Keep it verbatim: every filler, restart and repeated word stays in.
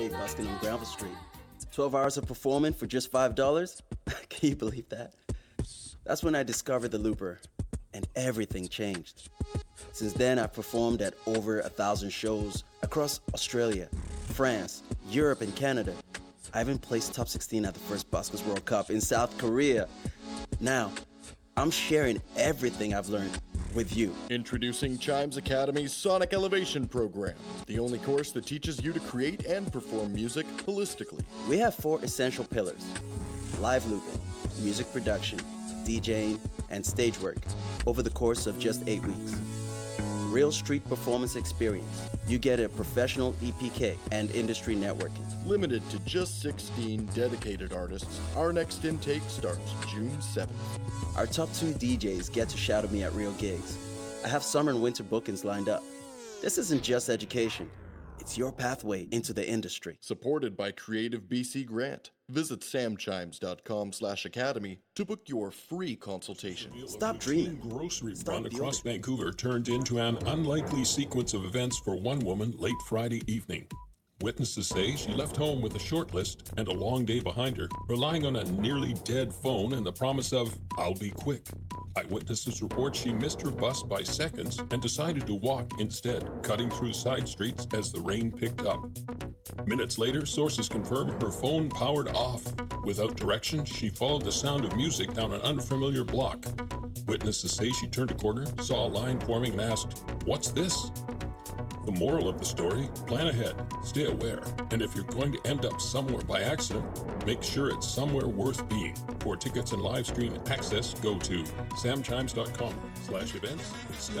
busking on Granville Street. twelve hours of performing for just five dollars? Can you believe that? That's when I discovered the Looper, and everything changed. Since then, I've performed at over a thousand shows across Australia, France, Europe, and Canada. I even placed top sixteen at the first Buskers World Cup in South Korea. Now, I'm sharing everything I've learned with you. Introducing Chimes Academy's Sonic Elevation program, the only course that teaches you to create and perform music holistically. We have four essential pillars: live looping, music production, DJing, and stage work over the course of just eight weeks. Real street performance experience. You get a professional E P K and industry networking. Limited to just sixteen dedicated artists, our next intake starts June seventh. Our top two D Js get to shadow me at real gigs. I have summer and winter bookings lined up. This isn't just education. It's your pathway into the industry. Supported by Creative B C Grant. Visit samchimes.com slash academy to book your free consultation. Stop dreaming. Grocery Stop run the across open. Vancouver turned into an unlikely sequence of events for one woman late Friday evening. Witnesses say she left home with a short list and a long day behind her, relying on a nearly dead phone and the promise of, "I'll be quick." Eyewitnesses report she missed her bus by seconds and decided to walk instead, cutting through side streets as the rain picked up. Minutes later, sources confirm her phone powered off. Without direction, she followed the sound of music down an unfamiliar block. Witnesses say she turned a corner, saw a line forming, and asked, "What's this?" The moral of the story: plan ahead, stay aware, and if you're going to end up somewhere by accident, make sure it's somewhere worth being. For tickets and live stream access, go to samchimes.com slash events.